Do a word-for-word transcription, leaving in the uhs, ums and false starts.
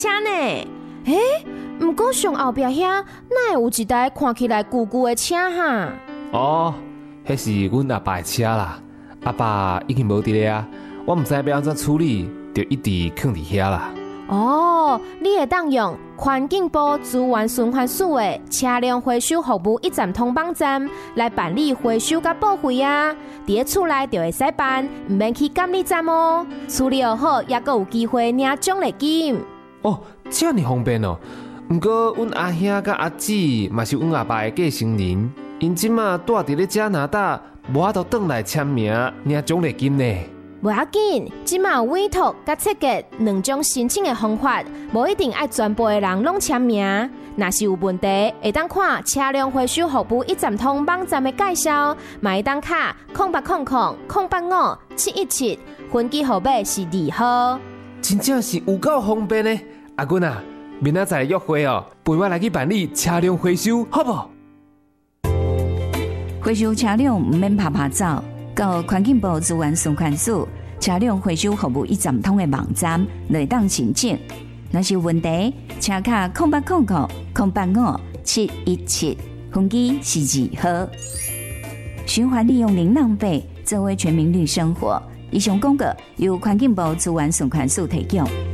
车呢？诶，毋过上后壁遐，哪会有一台看起来旧旧的车哈？ 哦，迄是阮阿爸的车啦。阿爸已经无伫咧啊，我毋知要安怎处理，就一直放伫遐啦。 哦，你会当用环境部资源循环署的车辆回收服务一站通网站来办理回收甲报废啊！伫咧厝内就会使办，毋免去监理站哦。处理好，也阁有机会领奖励金。 哦，这尔方便哦。毋过，阮阿兄甲阿姊嘛是阮阿爸的继承人，因即马住伫咧加拿大，无法度转来签名领奖励金呢。 无要紧，即马有委托甲设计两种申请的方法，无一定爱全部的人拢签名。若是有问题，会当看车辆回收服务一站通网站的介绍，嘛会当卡空八空空空八五七一七，分机号码是二号。 真正是有够方便呢！阿君啊，明仔载约会哦，陪我来去办理车辆回收，好不？ 回收车辆唔免拍拍走。到环境部资源循环署车辆回收服务一站通的网站来当申请。若是有问题，请卡空八空空空八五七一七，分机是二号。循环利用零浪费，作为全民绿生活。以上广告由环境部资源循环署提供。